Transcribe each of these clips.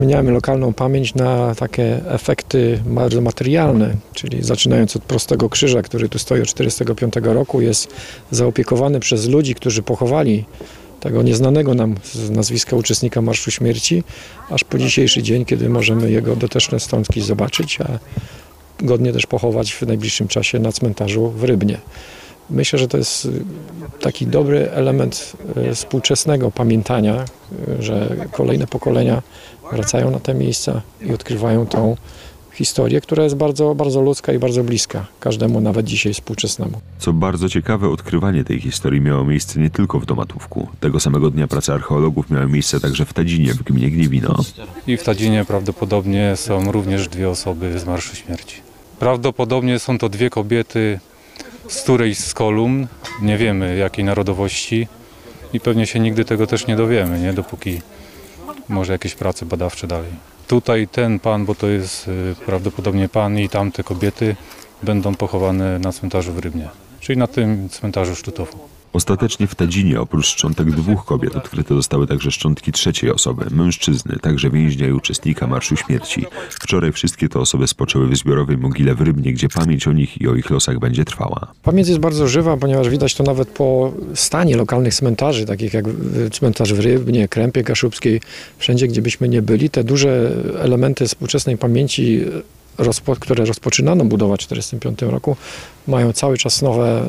Zmieniamy lokalną pamięć na takie efekty bardzo materialne, czyli zaczynając od prostego krzyża, który tu stoi od 1945 roku, jest zaopiekowany przez ludzi, którzy pochowali tego nieznanego nam z nazwiska uczestnika Marszu Śmierci, aż po dzisiejszy dzień, kiedy możemy jego doteczne szczątki zobaczyć, a godnie też pochować w najbliższym czasie na cmentarzu w Rybnie. Myślę, że to jest taki dobry element współczesnego pamiętania, że kolejne pokolenia wracają na te miejsca i odkrywają tą historię, która jest bardzo, bardzo ludzka i bardzo bliska każdemu, nawet dzisiaj współczesnemu. Co bardzo ciekawe, odkrywanie tej historii miało miejsce nie tylko w Domatówku. Tego samego dnia prace archeologów miały miejsce także w Tadzinie, w gminie Gliwino. I w Tadzinie prawdopodobnie są również 2 osoby z Marszu Śmierci. Prawdopodobnie są to 2 kobiety z którejś z kolumn, nie wiemy jakiej narodowości i pewnie się nigdy tego też nie dowiemy, nie? Dopóki może jakieś prace badawcze dalej. Tutaj ten pan, bo to jest prawdopodobnie pan i tamte kobiety będą pochowane na cmentarzu w Rybnie, czyli na tym cmentarzu Sztutowu. Ostatecznie w Tadzinie oprócz szczątek 2 kobiet odkryte zostały także szczątki 3. osoby, mężczyzny, także więźnia i uczestnika Marszu Śmierci. Wczoraj wszystkie te osoby spoczęły w zbiorowej mogile w Rybnie, gdzie pamięć o nich i o ich losach będzie trwała. Pamięć jest bardzo żywa, ponieważ widać to nawet po stanie lokalnych cmentarzy, takich jak cmentarz w Rybnie, Krępie Kaszubskiej, wszędzie gdzie byśmy nie byli, te duże elementy współczesnej pamięci, które rozpoczynano budować w 1945 roku, mają cały czas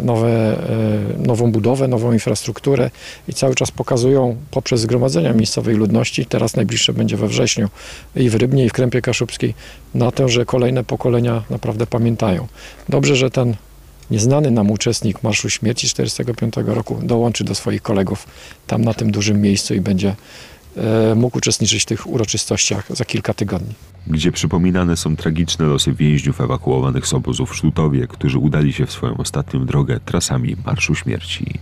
nową budowę, nową infrastrukturę i cały czas pokazują poprzez zgromadzenia miejscowej ludności, teraz najbliższe będzie we wrześniu i w Rybnie, i w Krępie Kaszubskiej, na to, że kolejne pokolenia naprawdę pamiętają. Dobrze, że ten nieznany nam uczestnik Marszu Śmierci 1945 roku dołączy do swoich kolegów tam na tym dużym miejscu i będzie mógł uczestniczyć w tych uroczystościach za kilka tygodni. Gdzie przypominane są tragiczne losy więźniów ewakuowanych z obozów w Sztutowie, którzy udali się w swoją ostatnią drogę trasami Marszu Śmierci.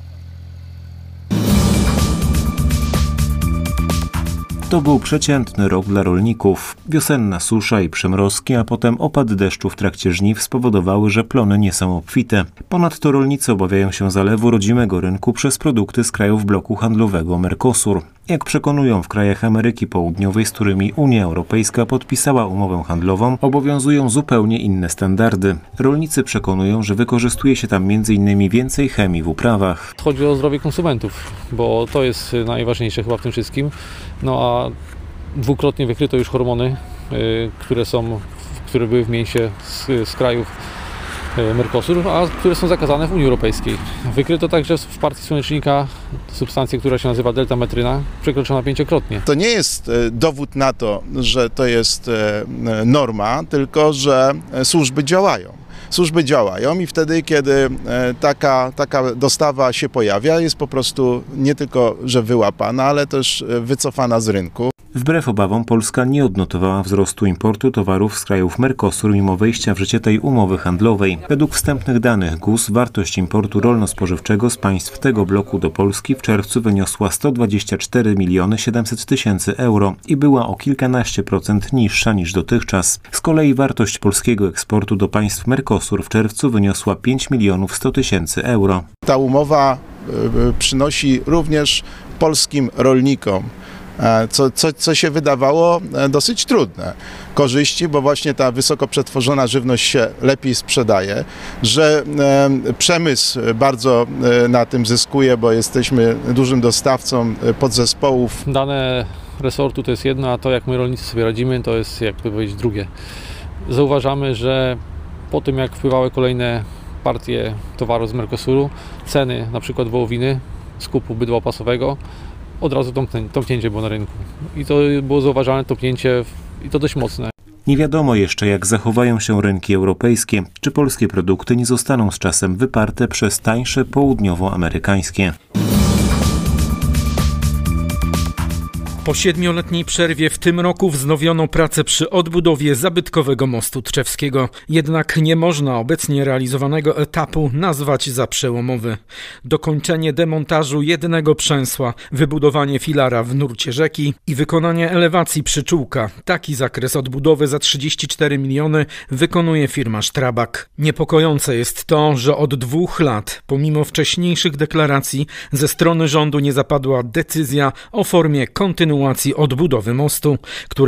To był przeciętny rok dla rolników. Wiosenna susza i przymrozki, a potem opad deszczu w trakcie żniw spowodowały, że plony nie są obfite. Ponadto rolnicy obawiają się zalewu rodzimego rynku przez produkty z krajów bloku handlowego Mercosur. Jak przekonują w krajach Ameryki Południowej, z którymi Unia Europejska podpisała umowę handlową, obowiązują zupełnie inne standardy. Rolnicy przekonują, że wykorzystuje się tam m.in. więcej chemii w uprawach. Chodzi o zdrowie konsumentów, bo to jest najważniejsze chyba w tym wszystkim. No a dwukrotnie wykryto już hormony, które były w mięsie z krajów Mercosur, a które są zakazane w Unii Europejskiej. Wykryto także w partii słonecznika substancję, która się nazywa deltametryna, przekroczona 5-krotnie. To nie jest dowód na to, że to jest norma, tylko że służby działają. Służby działają i wtedy, kiedy taka dostawa się pojawia, jest po prostu nie tylko, że wyłapana, ale też wycofana z rynku. Wbrew obawom Polska nie odnotowała wzrostu importu towarów z krajów Mercosur mimo wejścia w życie tej umowy handlowej. Według wstępnych danych GUS wartość importu rolno-spożywczego z państw tego bloku do Polski w czerwcu wyniosła 124 700 000 euro i była o kilkanaście procent niższa niż dotychczas. Z kolei wartość polskiego eksportu do państw Mercosur w czerwcu wyniosła 5 100 000 euro. Ta umowa przynosi również polskim rolnikom co się wydawało dosyć trudne. Korzyści, bo właśnie ta wysoko przetworzona żywność się lepiej sprzedaje, że przemysł bardzo na tym zyskuje, bo jesteśmy dużym dostawcą podzespołów. Dane resortu to jest jedno, a to jak my rolnicy sobie radzimy, to jest jakby powiedzieć drugie. Zauważamy, że po tym jak wpływały kolejne partie towaru z Mercosuru, ceny na przykład wołowiny, skupu bydła pasowego, od razu tąpnięcie było na rynku. I to było zauważalne tąpnięcie i to dość mocne. Nie wiadomo jeszcze, jak zachowają się rynki europejskie, czy polskie produkty nie zostaną z czasem wyparte przez tańsze południowoamerykańskie. Po 7-letniej przerwie w tym roku wznowiono pracę przy odbudowie zabytkowego mostu Tczewskiego. Jednak nie można obecnie realizowanego etapu nazwać za przełomowy. Dokończenie demontażu jednego przęsła, wybudowanie filara w nurcie rzeki i wykonanie elewacji przyczółka. Taki zakres odbudowy za 34 miliony wykonuje firma Strabag. Niepokojące jest to, że od 2 lat, pomimo wcześniejszych deklaracji, ze strony rządu nie zapadła decyzja o formie kontynuacji kontynuacji odbudowy mostu, który